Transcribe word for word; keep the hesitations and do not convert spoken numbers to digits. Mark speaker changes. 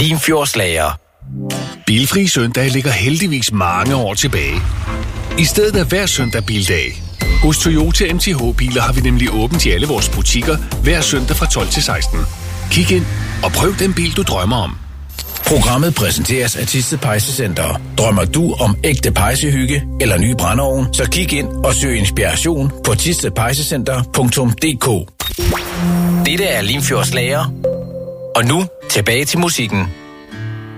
Speaker 1: Limfjordslager.
Speaker 2: Bilfri søndag ligger heldigvis mange år tilbage. I stedet er hver søndag bildag. Hos Toyota M T H-biler har vi nemlig åbent i alle vores butikker hver søndag fra tolv til seksten. Kig ind og prøv den bil, du drømmer om.
Speaker 3: Programmet præsenteres af Thisted Pejsecenter. Drømmer du om ægte pejsehygge eller ny brændeovn, så kig ind og søg inspiration på thisted pejsecenter punktum d k.
Speaker 1: Dette er Limfjordslager. Og nu tilbage til musikken.